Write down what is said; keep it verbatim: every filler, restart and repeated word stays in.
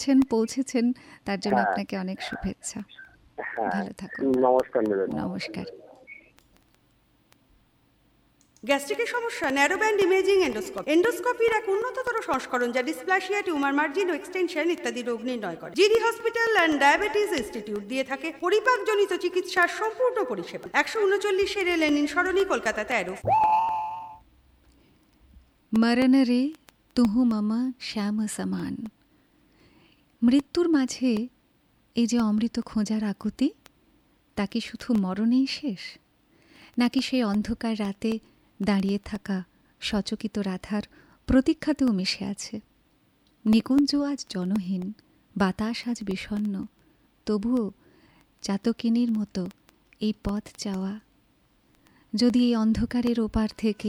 করছেন, পৌঁছেছেন, তার জন্য হ্যাঁ আপনাকে অনেক শুভেচ্ছা। হ্যাঁ ভালো থাকুন। নমস্কার ম্যাডাম। নমস্কার। গ্যাস্ট্রিকের সমস্যা, ন্যারো ব্যান্ড ইমেজিং এন্ডোস্কোপি। এন্ডোস্কোপির এক উন্নততর সংস্করণ যা ডিসপ্লাসিয়া, টিউমার মার্জিন ও এক্সটেনশন ইত্যাদি রোগ নির্ণয় করে। GD hospital and diabetes institute দিয়ে থাকে পরিপাকজনিত চিকিৎসার সম্পূর্ণ পরিষেবা। একশো উনচল্লিশে লেনিন সরণি, কলকাতা তেরো। মরণ রে তুহু মম শ্যাম সমান। মৃত্যুর মাঝে এই যে অমৃত খোঁজার আকুতি, তা কি শুধু মরণেই শেষ, নাকি সেই অন্ধকার রাতে দাঁড়িয়ে থাকা সচকিত রাধার প্রতীক্ষাতেও মিশে আছে? নিকুঞ্জ আজ জনহীন, বাতাস আজ বিষণ্ণ, তবুও চাতকিনীর মতো এই পথ চাওয়া। যদি এই অন্ধকারের ওপার থেকে